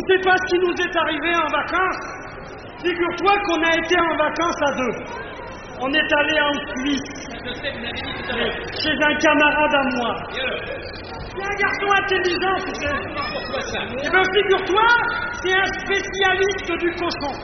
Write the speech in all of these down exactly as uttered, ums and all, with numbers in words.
sais pas ce qui nous est arrivé en vacances? Figure-toi qu'on a été en vacances à deux. On est allé en Suisse. Je sais, vous me l'avez dit tout à l'heure. Chez un camarade à moi. Et alors? C'est un garçon intelligent, tu sais. Pourquoi ça? Eh bien, figure-toi, c'est un spécialiste du cochon.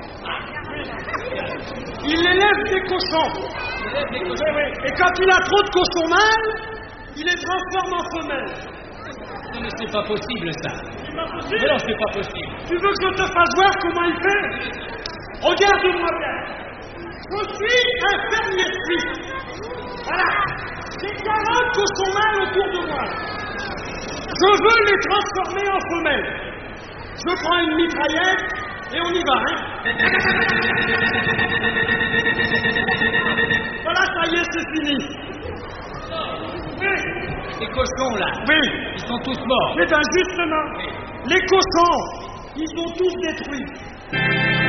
Il élève des cochons. Il élève des cochons. Oui, oui. Et quand il a trop de cochons mâles, il les transforme en femelles. Non, mais c'est pas possible, ça. C'est pas possible. Mais non, c'est pas possible. Tu veux que je te fasse voir comment il fait? Regarde-moi bien. Je suis un fermier suisse. Voilà. J'ai quarante cochons mâles autour de moi. Je veux les transformer en femelles. Je prends une mitraillette et on y va, hein. Voilà, ça y est, c'est fini. Oui. Ces cochons, là, Oui. ils sont tous morts. Eh bien, justement, les cochons, ils sont tous détruits.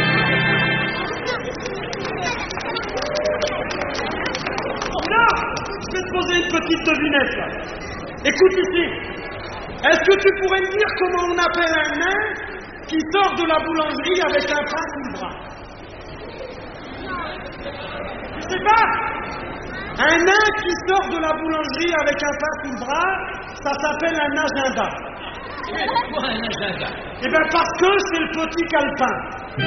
Là, je vais te poser une petite devinette, là. Écoute ici. Est-ce que tu pourrais me dire comment on appelle un nain qui sort de la boulangerie avec un pain sous le bras? Tu sais pas? Un nain qui sort de la boulangerie avec un pain sous le bras, ça s'appelle un agenda. Pourquoi un agenda? Eh bien parce que c'est le petit calepin.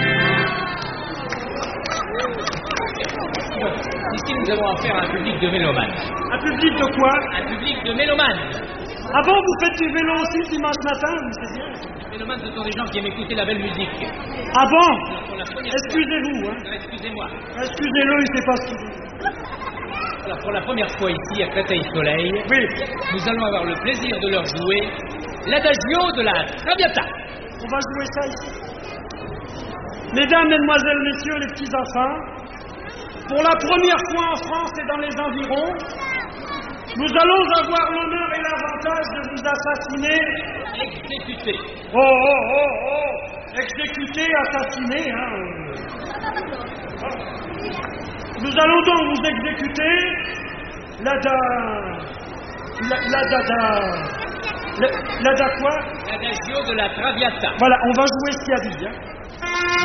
Ici, nous avons affaire à un public de mélomanes. Un public de quoi? Un public de mélomanes. Ah bon, vous faites du vélo aussi le dimanche matin? Oui, c'est bien. Les mélomanes, ce sont des gens qui aiment écouter la belle musique. Ah bon? Alors, pour la première Excusez-vous, fois... hein. Non, excusez-moi. Excusez-le, il sait pas ce qu'il dit. Alors, pour la première fois ici, à Créteil-Soleil, Oui. nous allons avoir le plaisir de leur jouer l'adagio de la Traviata. On va jouer ça ici. Mesdames, Mesdemoiselles, Messieurs, les petits-enfants, pour la première fois en France et dans les environs, nous allons avoir l'honneur et l'avantage de vous assassiner. Exécuté. Oh, oh, oh, oh. Exécuter, assassiner, hein. Nous allons donc vous exécuter la da... La, la da da... La, la da quoi? L'adagio de la Traviata. Voilà, on va jouer ce qu'il y a dit, hein.